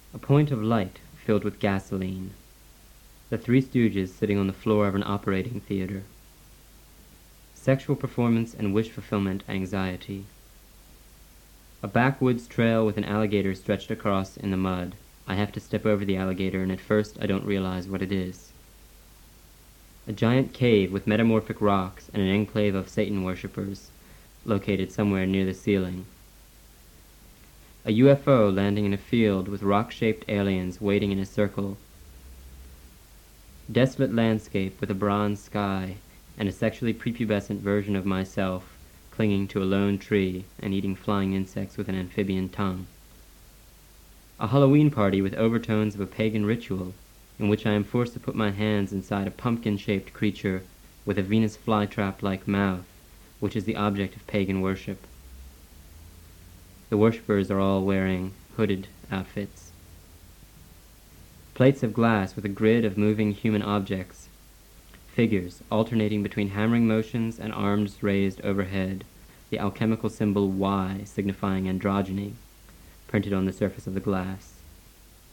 A point of light filled with gasoline. The Three Stooges sitting on the floor of an operating theater. Sexual performance and wish fulfillment anxiety. A backwoods trail with an alligator stretched across in the mud. I have to step over the alligator, and at first I don't realize what it is. A giant cave with metamorphic rocks and an enclave of Satan worshippers located somewhere near the ceiling. A UFO landing in a field with rock-shaped aliens waiting in a circle. Desolate landscape with a bronze sky and a sexually prepubescent version of myself clinging to a lone tree and eating flying insects with an amphibian tongue. A Halloween party with overtones of a pagan ritual, in which I am forced to put my hands inside a pumpkin-shaped creature with a Venus flytrap-like mouth, which is the object of pagan worship. The worshippers are all wearing hooded outfits. Plates of glass with a grid of moving human objects, figures alternating between hammering motions and arms raised overhead, the alchemical symbol Y signifying androgyny, printed on the surface of the glass.